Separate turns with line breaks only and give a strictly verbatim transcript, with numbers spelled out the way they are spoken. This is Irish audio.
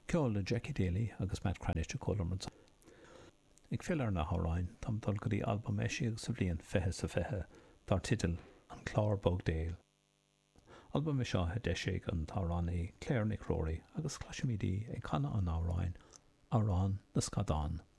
Ceol le Jackie Daly agus Matt Cranich a Colmans. Ig fillar na háráin, tam dul go dtí album eisi agus sa bblion Fethe sa Fethe, tar titil An Clár Bog Déal. Album is seo deisig an tárán é Claire Nick Rory agus claisiomídí ag chana an áráin, Árán na Scadán.